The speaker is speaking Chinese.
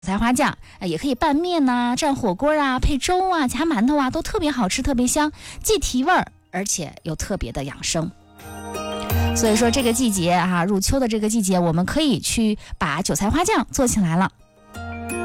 菜花酱，也可以拌面呐、蘸火锅啊、配粥啊、夹馒头啊，都特别好吃，特别香，既提味儿，而且又特别的养生。所以说这个季节啊，入秋的这个季节，我们可以去把韭菜花酱做起来了。